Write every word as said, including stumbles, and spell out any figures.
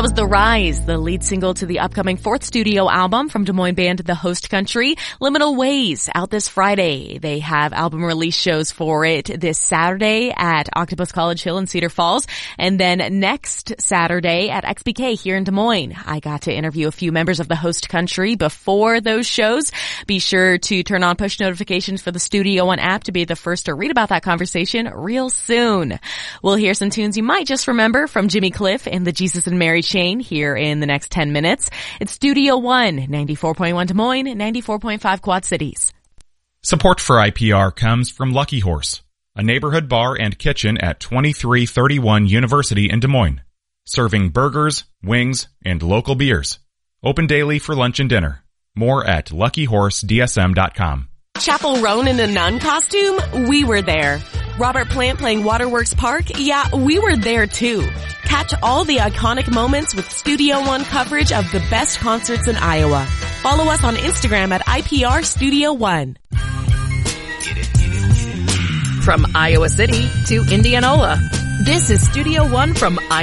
That was The Rise, the lead single to the upcoming fourth studio album from Des Moines band The Host Country, Liminal Ways, out this Friday. They have album release shows for it this Saturday at Octopus College Hill in Cedar Falls, and then next Saturday at X B K here in Des Moines. I got to interview a few members of The Host Country before those shows. Be sure to turn on push notifications for the Studio One app to be the first to read about that conversation real soon. We'll hear some tunes you might just remember from Jimmy Cliff and the Jesus and Mary Chain here in the next ten minutes. It's Studio One, ninety-four point one Des Moines, ninety-four point five Quad Cities. Support for I P R comes from Lucky Horse, a neighborhood bar and kitchen at twenty-three thirty-one University in Des Moines, serving burgers, wings, and local beers. Open daily for lunch and dinner. More at lucky horse d s m dot com. Chapel Roan in a nun costume? We were there. Robert Plant playing Waterworks Park? Yeah, we were there too. Catch all the iconic moments with Studio One coverage of the best concerts in Iowa. Follow us on Instagram at I P R Studio One. From Iowa City to Indianola, this is Studio One from I